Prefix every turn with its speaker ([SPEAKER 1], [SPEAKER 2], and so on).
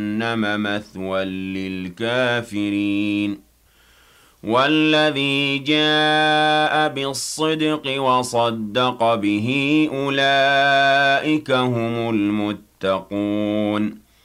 [SPEAKER 1] جهنم مثوى للكافرين والذي جاء بالصدق وصدق به أولئك هم المتقون